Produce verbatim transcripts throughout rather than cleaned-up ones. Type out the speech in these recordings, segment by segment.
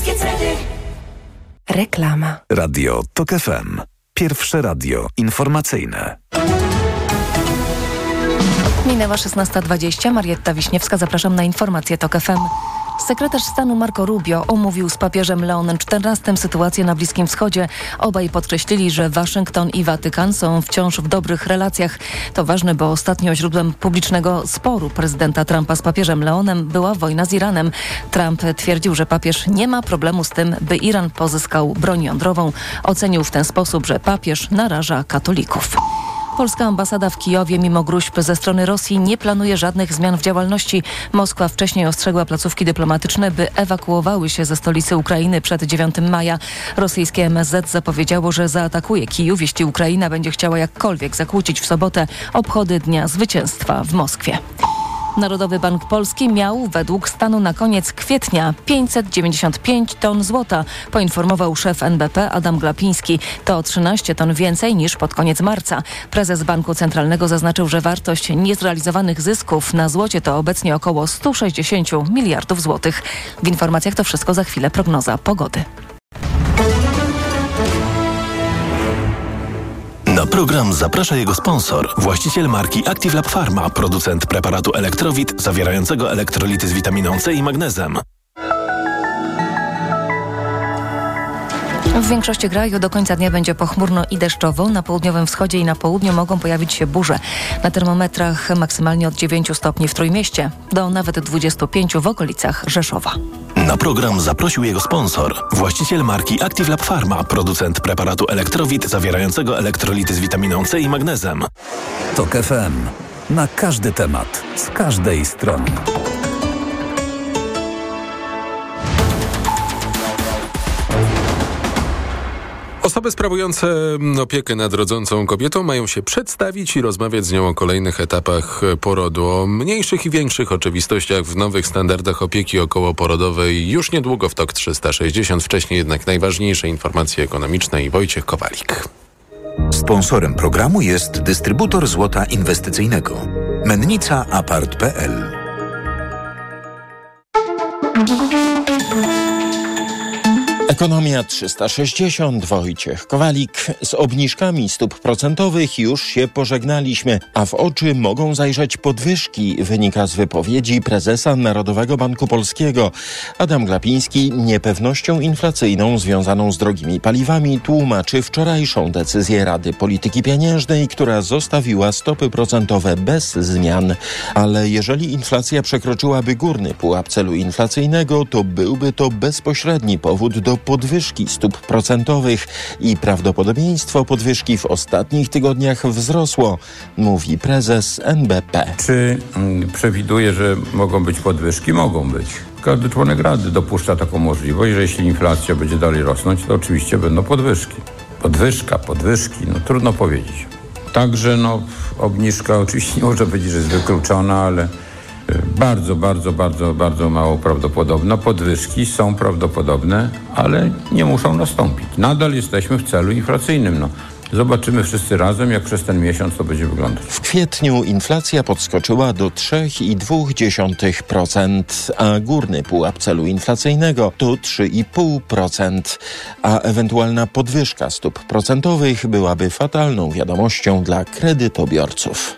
wszystkie ceny. Reklama. Radio TOK F M. Pierwsze radio informacyjne. Minęła szesnasta dwadzieścia. Marietta Wiśniewska. Zapraszam na informację TOK F M. Sekretarz stanu Marco Rubio omówił z papieżem Leonem czternastym sytuację na Bliskim Wschodzie. Obaj podkreślili, że Waszyngton i Watykan są wciąż w dobrych relacjach. To ważne, bo ostatnio źródłem publicznego sporu prezydenta Trumpa z papieżem Leonem była wojna z Iranem. Trump twierdził, że papież nie ma problemu z tym, by Iran pozyskał broń jądrową. Ocenił w ten sposób, że papież naraża katolików. Polska ambasada w Kijowie mimo gróźb ze strony Rosji nie planuje żadnych zmian w działalności. Moskwa wcześniej ostrzegła placówki dyplomatyczne, by ewakuowały się ze stolicy Ukrainy przed dziewiątego maja. Rosyjskie M S Z zapowiedziało, że zaatakuje Kijów, jeśli Ukraina będzie chciała jakkolwiek zakłócić w sobotę obchody Dnia Zwycięstwa w Moskwie. Narodowy Bank Polski miał według stanu na koniec kwietnia pięćset dziewięćdziesiąt pięć ton złota, poinformował szef N B P Adam Glapiński. To o trzynaście ton więcej niż pod koniec marca. Prezes Banku Centralnego zaznaczył, że wartość niezrealizowanych zysków na złocie to obecnie około sto sześćdziesiąt miliardów złotych. W informacjach to wszystko, za chwilę prognoza pogody. Na program zaprasza jego sponsor, właściciel marki Active Lab Pharma, producent preparatu Elektrowit zawierającego elektrolity z witaminą C i magnezem. W większości kraju do końca dnia będzie pochmurno i deszczowo. Na południowym wschodzie i na południu mogą pojawić się burze. Na termometrach maksymalnie od dziewięciu stopni w Trójmieście do nawet dwudziestu pięciu w okolicach Rzeszowa. Na program zaprosił jego sponsor, właściciel marki Active Lab Pharma, producent preparatu Elektrowit zawierającego elektrolity z witaminą C i magnezem. TOK F M. Na każdy temat, z każdej strony. Osoby sprawujące opiekę nad rodzącą kobietą mają się przedstawić i rozmawiać z nią o kolejnych etapach porodu, o mniejszych i większych oczywistościach w nowych standardach opieki okołoporodowej. Już niedługo w TOK trzysta sześćdziesiąt. Wcześniej jednak najważniejsze informacje ekonomiczne i Wojciech Kowalik. Sponsorem programu jest dystrybutor złota inwestycyjnego Mennica Apart kropka p l. Ekonomia trzysta sześćdziesiąt, Wojciech Kowalik. Z obniżkami stóp procentowych już się pożegnaliśmy, a w oczy mogą zajrzeć podwyżki, wynika z wypowiedzi prezesa Narodowego Banku Polskiego. Adam Glapiński niepewnością inflacyjną związaną z drogimi paliwami tłumaczy wczorajszą decyzję Rady Polityki Pieniężnej, która zostawiła stopy procentowe bez zmian. Ale jeżeli inflacja przekroczyłaby górny pułap celu inflacyjnego, to byłby to bezpośredni powód do podwyżki stóp procentowych i prawdopodobieństwo podwyżki w ostatnich tygodniach wzrosło, mówi prezes N B P. Czy mm, przewiduje, że mogą być podwyżki? Mogą być. Każdy członek Rady dopuszcza taką możliwość, że jeśli inflacja będzie dalej rosnąć, to oczywiście będą podwyżki. Podwyżka, podwyżki, no trudno powiedzieć. Także no obniżka oczywiście nie można powiedzieć, że jest wykluczona, ale bardzo, bardzo, bardzo, bardzo mało prawdopodobne. Podwyżki są prawdopodobne, ale nie muszą nastąpić. Nadal jesteśmy w celu inflacyjnym. No, zobaczymy wszyscy razem, jak przez ten miesiąc to będzie wyglądać. W kwietniu inflacja podskoczyła do trzy i dwie dziesiąte procent, a górny pułap celu inflacyjnego to trzy i pół procent, a ewentualna podwyżka stóp procentowych byłaby fatalną wiadomością dla kredytobiorców.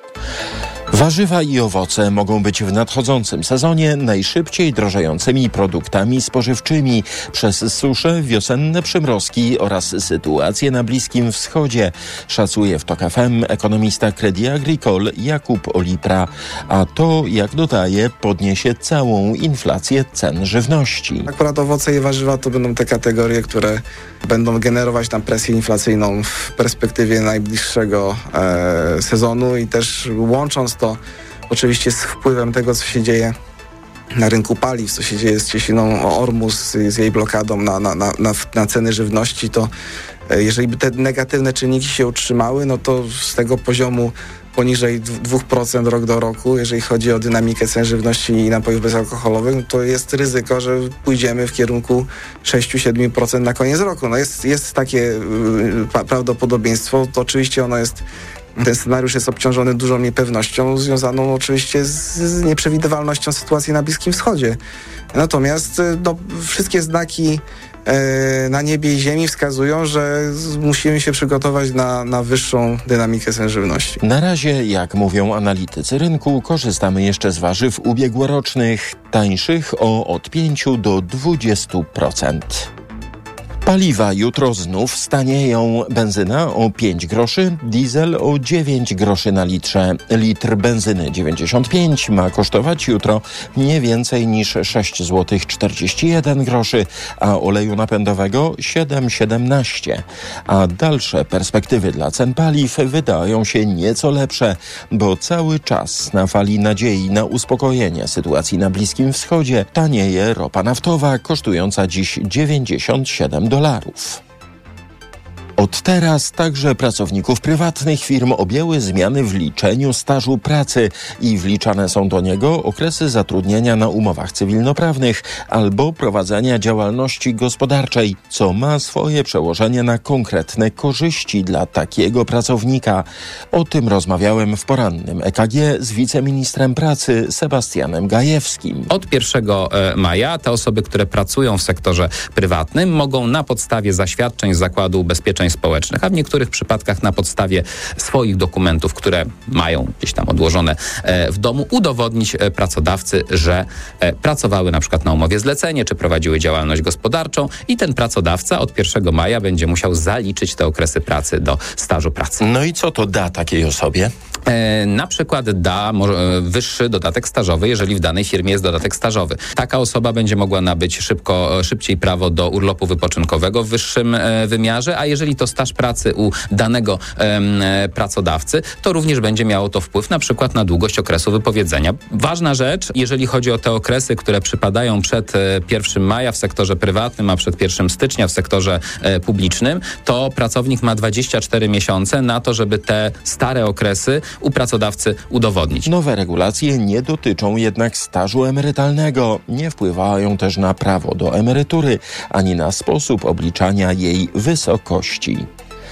Warzywa i owoce mogą być w nadchodzącym sezonie najszybciej drożejącymi produktami spożywczymi przez susze, wiosenne przymrozki oraz sytuację na Bliskim Wschodzie, szacuje w TOK F M ekonomista Crédit Agricole Jakub Olipra, a to, jak dodaje, podniesie całą inflację cen żywności. Akurat owoce i warzywa to będą te kategorie, które będą generować tam presję inflacyjną w perspektywie najbliższego e, sezonu i też łącząc to oczywiście z wpływem tego, co się dzieje na rynku paliw, co się dzieje z cieśniną Ormus, z jej blokadą na, na, na, na ceny żywności, to jeżeli by te negatywne czynniki się utrzymały, no to z tego poziomu poniżej dwóch procent rok do roku, jeżeli chodzi o dynamikę cen żywności i napojów bezalkoholowych, no to jest ryzyko, że pójdziemy w kierunku sześć do siedmiu procent na koniec roku. No jest, jest takie pra- prawdopodobieństwo, to oczywiście ono jest Ten scenariusz jest obciążony dużą niepewnością, związaną oczywiście z, z nieprzewidywalnością sytuacji na Bliskim Wschodzie. Natomiast no, wszystkie znaki e, na niebie i ziemi wskazują, że z, musimy się przygotować na, na wyższą dynamikę cen żywności. Na razie, jak mówią analitycy rynku, korzystamy jeszcze z warzyw ubiegłorocznych, tańszych o od pięciu do dwudziestu procent. Paliwa jutro znów stanieją. Benzyna o pięć groszy, diesel o dziewięć groszy na litrze. Litr benzyny dziewięćdziesiąt pięć ma kosztować jutro nie więcej niż sześć złotych czterdzieści jeden groszy, a oleju napędowego siedem siedemnaście. A dalsze perspektywy dla cen paliw wydają się nieco lepsze, bo cały czas na fali nadziei na uspokojenie sytuacji na Bliskim Wschodzie tanieje ropa naftowa, kosztująca dziś dziewięćdziesiąt siedem dolarów. Od teraz także pracowników prywatnych firm objęły zmiany w liczeniu stażu pracy i wliczane są do niego okresy zatrudnienia na umowach cywilnoprawnych albo prowadzenia działalności gospodarczej, co ma swoje przełożenie na konkretne korzyści dla takiego pracownika. O tym rozmawiałem w porannym E K G z wiceministrem pracy Sebastianem Gajewskim. Od pierwszego maja te osoby, które pracują w sektorze prywatnym, mogą na podstawie zaświadczeń z Zakładu Ubezpieczeń Społecznych, a w niektórych przypadkach na podstawie swoich dokumentów, które mają gdzieś tam odłożone w domu, udowodnić pracodawcy, że pracowały na przykład na umowie zlecenie, czy prowadziły działalność gospodarczą i ten pracodawca od pierwszego maja będzie musiał zaliczyć te okresy pracy do stażu pracy. No i co to da takiej osobie? E, na przykład da może, wyższy dodatek stażowy, jeżeli w danej firmie jest dodatek stażowy. Taka osoba będzie mogła nabyć szybko, szybciej prawo do urlopu wypoczynkowego w wyższym e, wymiarze, a jeżeli to staż pracy u danego e, pracodawcy, to również będzie miało to wpływ na przykład na długość okresu wypowiedzenia. Ważna rzecz, jeżeli chodzi o te okresy, które przypadają przed pierwszego maja w sektorze prywatnym, a przed pierwszego stycznia w sektorze e, publicznym, to pracownik ma dwadzieścia cztery miesiące na to, żeby te stare okresy u pracodawcy udowodnić. Nowe regulacje nie dotyczą jednak stażu emerytalnego. Nie wpływają też na prawo do emerytury, ani na sposób obliczania jej wysokości.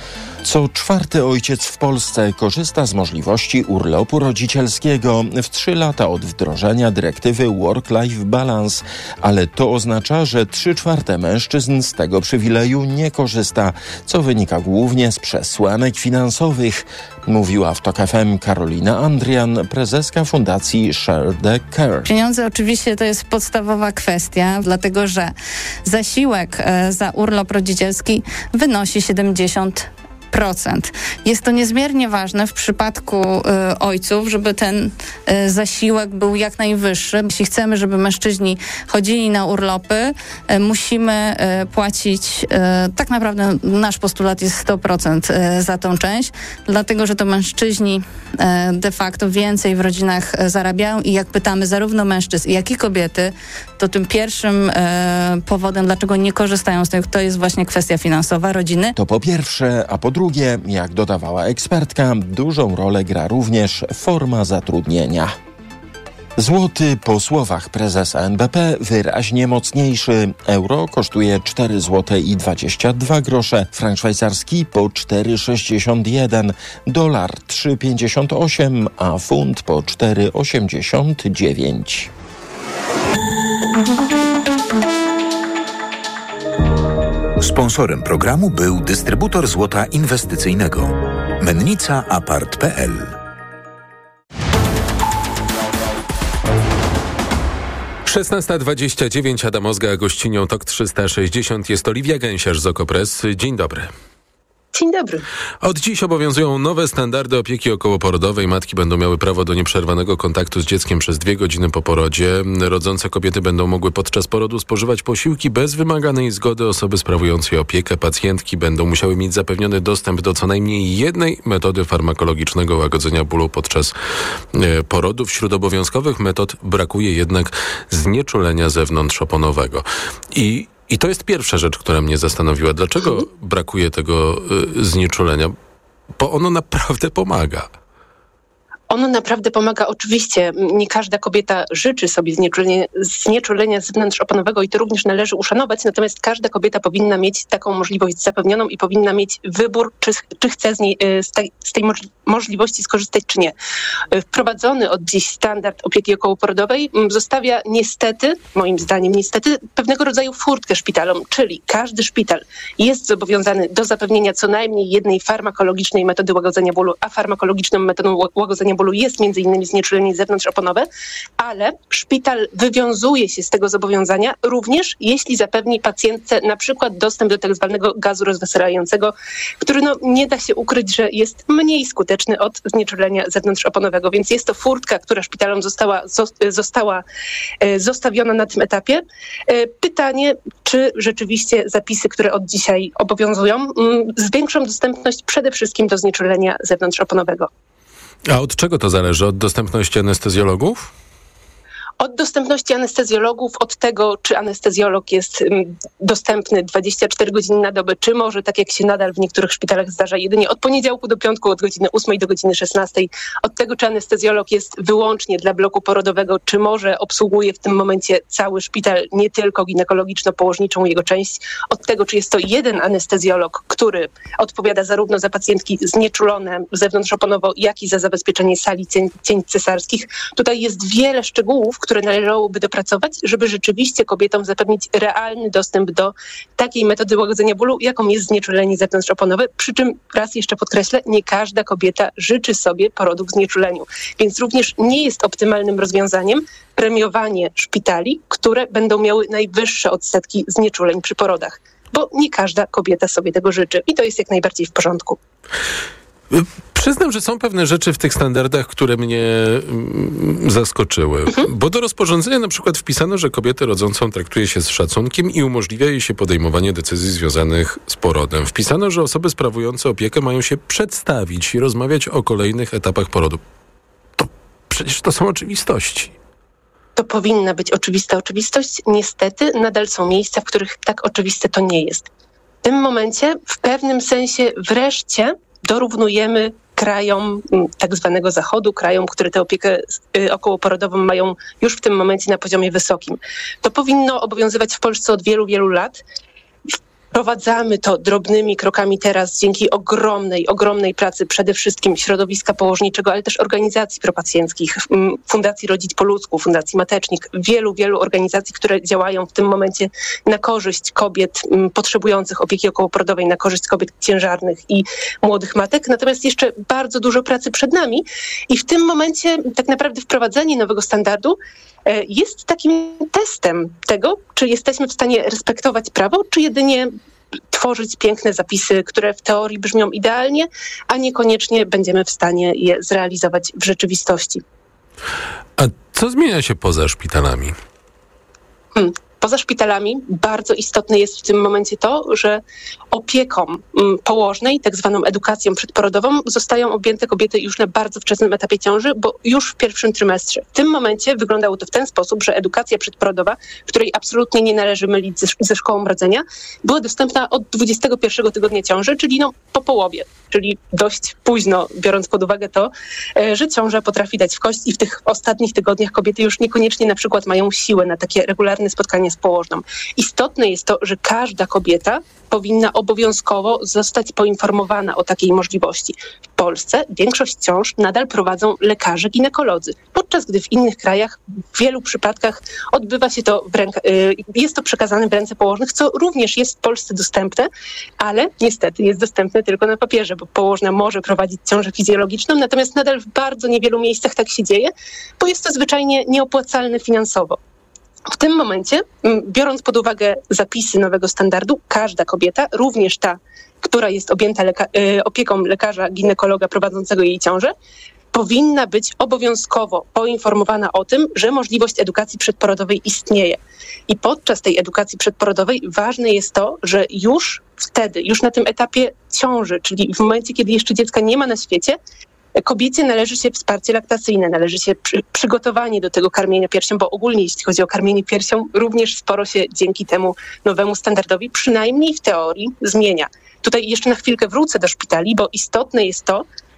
Co czwarty ojciec w Polsce korzysta z możliwości urlopu rodzicielskiego w trzy lata od wdrożenia dyrektywy Work-Life Balance, ale to oznacza, że trzy czwarte mężczyzn z tego przywileju nie korzysta, co wynika głównie z przesłanek finansowych, mówiła w TOK F M Karolina Andrian, prezeska Fundacji Share the Care. Pieniądze oczywiście to jest podstawowa kwestia, dlatego że zasiłek e, za urlop rodzicielski wynosi siedemdziesiąt procent. Jest to niezmiernie ważne w przypadku y, ojców, żeby ten y, zasiłek był jak najwyższy. Jeśli chcemy, żeby mężczyźni chodzili na urlopy, y, musimy y, płacić, y, tak naprawdę nasz postulat jest sto procent y, za tą część, dlatego, że to mężczyźni y, de facto więcej w rodzinach y, zarabiają i jak pytamy zarówno mężczyzn, jak i kobiety, to tym pierwszym y, powodem, dlaczego nie korzystają z tego, to jest właśnie kwestia finansowa rodziny. To po pierwsze, a po drugie, jak dodawała ekspertka, dużą rolę gra również forma zatrudnienia. Złoty po słowach prezesa N B P wyraźnie mocniejszy. Euro kosztuje cztery złote i dwadzieścia dwa grosze, frank szwajcarski po cztery sześćdziesiąt jeden, dolar trzy pięćdziesiąt osiem, a funt po cztery osiemdziesiąt dziewięć. Sponsorem programu był dystrybutor złota inwestycyjnego Mennica Apart kropka p l. szesnasta dwadzieścia dziewięć, Adam Ozga, gościnią TOK trzysta sześćdziesiąt jest Oliwia Gęsiarz z Okopres. Dzień dobry. Dzień dobry. Od dziś obowiązują nowe standardy opieki okołoporodowej. Matki będą miały prawo do nieprzerwanego kontaktu z dzieckiem przez dwie godziny po porodzie. Rodzące kobiety będą mogły podczas porodu spożywać posiłki bez wymaganej zgody osoby sprawującej opiekę. Pacjentki będą musiały mieć zapewniony dostęp do co najmniej jednej metody farmakologicznego łagodzenia bólu podczas e, porodu. Wśród obowiązkowych metod brakuje jednak znieczulenia zewnątrzoponowego. I I to jest pierwsza rzecz, która mnie zastanowiła. Dlaczego hmm. brakuje tego y, znieczulenia? Bo ono naprawdę pomaga. Ono naprawdę pomaga. Oczywiście nie każda kobieta życzy sobie znieczulenia, znieczulenia zewnątrzoponowego i to również należy uszanować, natomiast każda kobieta powinna mieć taką możliwość zapewnioną i powinna mieć wybór, czy, czy chce z, niej, z tej, z tej możliwości skorzystać, czy nie. Wprowadzony od dziś standard opieki okołoporodowej zostawia niestety, moim zdaniem niestety, pewnego rodzaju furtkę szpitalom, czyli każdy szpital jest zobowiązany do zapewnienia co najmniej jednej farmakologicznej metody łagodzenia bólu, a farmakologiczną metodą łagodzenia bólu jest między innymi znieczulenie zewnątrzoponowe, ale szpital wywiązuje się z tego zobowiązania również, jeśli zapewni pacjentce na przykład dostęp do tak zwanego gazu rozweselającego, który no, nie da się ukryć, że jest mniej skuteczny od znieczulenia zewnątrzoponowego, więc jest to furtka, która szpitalom została, została zostawiona na tym etapie. Pytanie, czy rzeczywiście zapisy, które od dzisiaj obowiązują, zwiększą dostępność przede wszystkim do znieczulenia zewnątrzoponowego. A od czego to zależy? Od dostępności anestezjologów? Od dostępności anestezjologów, od tego, czy anestezjolog jest um, dostępny dwadzieścia cztery godziny na dobę, czy może, tak jak się nadal w niektórych szpitalach zdarza, jedynie od poniedziałku do piątku, od godziny ósmej do godziny szesnastej, od tego, czy anestezjolog jest wyłącznie dla bloku porodowego, czy może obsługuje w tym momencie cały szpital, nie tylko ginekologiczno-położniczą jego część, od tego, czy jest to jeden anestezjolog, który odpowiada zarówno za pacjentki znieczulone zewnątrzoponowo, jak i za zabezpieczenie sali cię- cięć cesarskich. Tutaj jest wiele szczegółów, które należałoby dopracować, żeby rzeczywiście kobietom zapewnić realny dostęp do takiej metody łagodzenia bólu, jaką jest znieczulenie zewnątrzoponowe. Przy czym, raz jeszcze podkreślę, nie każda kobieta życzy sobie porodu w znieczuleniu. Więc również nie jest optymalnym rozwiązaniem premiowanie szpitali, które będą miały najwyższe odsetki znieczuleń przy porodach. Bo nie każda kobieta sobie tego życzy. I to jest jak najbardziej w porządku. Przyznam, że są pewne rzeczy w tych standardach, które mnie mm, zaskoczyły. Mhm. Bo do rozporządzenia na przykład wpisano, że kobietę rodzącą traktuje się z szacunkiem i umożliwia jej się podejmowanie decyzji związanych z porodem. Wpisano, że osoby sprawujące opiekę mają się przedstawić i rozmawiać o kolejnych etapach porodu. To przecież to są oczywistości. To powinna być oczywista oczywistość. Niestety nadal są miejsca, w których tak oczywiste to nie jest. W tym momencie w pewnym sensie wreszcie dorównujemy krajom tak zwanego Zachodu, krajom, które tę opiekę okołoporodową mają już w tym momencie na poziomie wysokim. To powinno obowiązywać w Polsce od wielu, wielu lat. Wprowadzamy to drobnymi krokami teraz dzięki ogromnej, ogromnej pracy przede wszystkim środowiska położniczego, ale też organizacji propacjenckich, Fundacji Rodzić po ludzku, Fundacji Matecznik, wielu, wielu organizacji, które działają w tym momencie na korzyść kobiet potrzebujących opieki okołoporodowej, na korzyść kobiet ciężarnych i młodych matek. Natomiast jeszcze bardzo dużo pracy przed nami i w tym momencie tak naprawdę wprowadzenie nowego standardu jest takim testem tego, czy jesteśmy w stanie respektować prawo, czy jedynie tworzyć piękne zapisy, które w teorii brzmią idealnie, a niekoniecznie będziemy w stanie je zrealizować w rzeczywistości. A co zmienia się poza szpitalami? Hmm. Poza szpitalami bardzo istotne jest w tym momencie to, że opieką położnej, tak zwaną edukacją przedporodową, zostają objęte kobiety już na bardzo wczesnym etapie ciąży, bo już w pierwszym trymestrze. W tym momencie wyglądało to w ten sposób, że edukacja przedporodowa, której absolutnie nie należy mylić ze, ze szkołą rodzenia, była dostępna od dwudziestego pierwszego tygodnia ciąży, czyli no po połowie, czyli dość późno, biorąc pod uwagę to, że ciąża potrafi dać w kość i w tych ostatnich tygodniach kobiety już niekoniecznie na przykład mają siłę na takie regularne spotkanie z położną. Istotne jest to, że każda kobieta powinna obowiązkowo zostać poinformowana o takiej możliwości. W Polsce większość ciąż nadal prowadzą lekarze ginekolodzy, podczas gdy w innych krajach w wielu przypadkach odbywa się to w ręka, jest to przekazane w ręce położnych, co również jest w Polsce dostępne, ale niestety jest dostępne tylko na papierze, bo położna może prowadzić ciążę fizjologiczną, natomiast nadal w bardzo niewielu miejscach tak się dzieje, bo jest to zwyczajnie nieopłacalne finansowo. W tym momencie, biorąc pod uwagę zapisy nowego standardu, każda kobieta, również ta, która jest objęta leka- opieką lekarza ginekologa prowadzącego jej ciążę, powinna być obowiązkowo poinformowana o tym, że możliwość edukacji przedporodowej istnieje. I podczas tej edukacji przedporodowej ważne jest to, że już wtedy, już na tym etapie ciąży, czyli w momencie, kiedy jeszcze dziecka nie ma na świecie, kobiecie należy się wsparcie laktacyjne, należy się przy, przygotowanie do tego karmienia piersią, bo ogólnie jeśli chodzi o karmienie piersią, również sporo się dzięki temu nowemu standardowi, przynajmniej w teorii, zmienia. Tutaj jeszcze na chwilkę wrócę do szpitali, bo istotne jest to,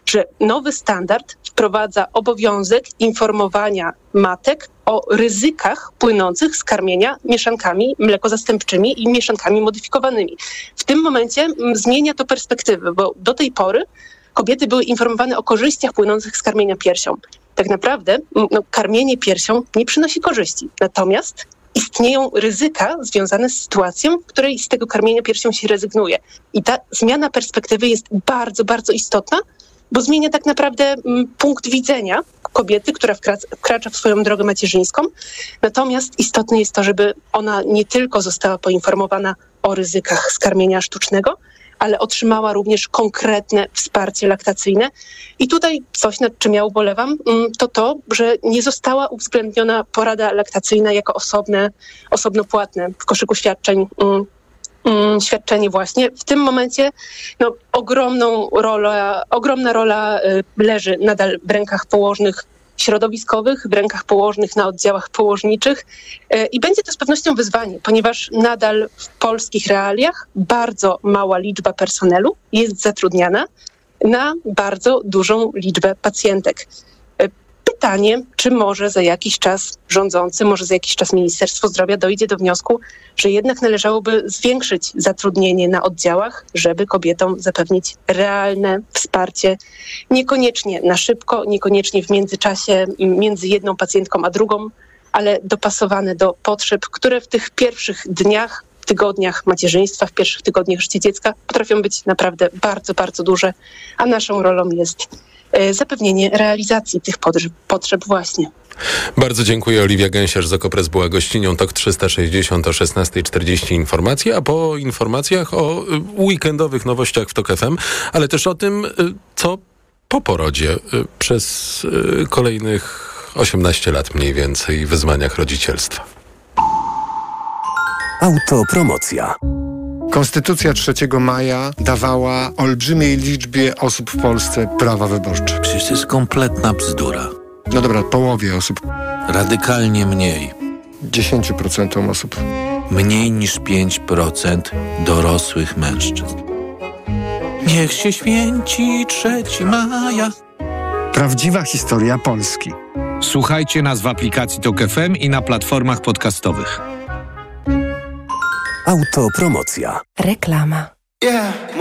że nowy standard wprowadza obowiązek informowania matek o ryzykach płynących z karmienia mieszankami mlekozastępczymi i mieszankami modyfikowanymi. W tym momencie m, zmienia to perspektywy, bo do tej pory kobiety były informowane o korzyściach płynących z karmienia piersią. Tak naprawdę no, karmienie piersią nie przynosi korzyści, natomiast istnieją ryzyka związane z sytuacją, w której z tego karmienia piersią się rezygnuje. I ta zmiana perspektywy jest bardzo, bardzo istotna, bo zmienia tak naprawdę m, punkt widzenia kobiety, która wkracza, wkracza w swoją drogę macierzyńską. Natomiast istotne jest to, żeby ona nie tylko została poinformowana o ryzykach skarmienia sztucznego, ale otrzymała również konkretne wsparcie laktacyjne. I tutaj coś, nad czym ja ubolewam, to to, że nie została uwzględniona porada laktacyjna jako osobne, osobno płatne w koszyku świadczeń, świadczenie właśnie. W tym momencie no, ogromną rolę, ogromna rola leży nadal w rękach położnych środowiskowych, w rękach położnych na oddziałach położniczych i będzie to z pewnością wyzwanie, ponieważ nadal w polskich realiach bardzo mała liczba personelu jest zatrudniana na bardzo dużą liczbę pacjentek. Pytanie, czy może za jakiś czas rządzący, może za jakiś czas Ministerstwo Zdrowia dojdzie do wniosku, że jednak należałoby zwiększyć zatrudnienie na oddziałach, żeby kobietom zapewnić realne wsparcie, niekoniecznie na szybko, niekoniecznie w międzyczasie między jedną pacjentką a drugą, ale dopasowane do potrzeb, które w tych pierwszych dniach, tygodniach macierzyństwa, w pierwszych tygodniach życia dziecka potrafią być naprawdę bardzo, bardzo duże, a naszą rolą jest zapewnienie realizacji tych potrzeb właśnie. Bardzo dziękuję. Oliwia Gęsiarz z Okopres była gościnią Tok trzysta sześćdziesiąt o szesnasta czterdzieści informacje, a po informacjach o weekendowych nowościach w Tok F M, ale też o tym, co po porodzie przez kolejnych osiemnaście lat mniej więcej w wyzwaniach rodzicielstwa. Autopromocja. Konstytucja trzeciego maja dawała olbrzymiej liczbie osób w Polsce prawa wyborcze. Przecież to jest kompletna bzdura. No dobra, połowie osób. Radykalnie mniej. dziesięć procent osób. Mniej niż pięć procent dorosłych mężczyzn. Niech się święci trzeciego maja. Prawdziwa historia Polski. Słuchajcie nas w aplikacji Tok F M i na platformach podcastowych. Autopromocja. Reklama. Yeah.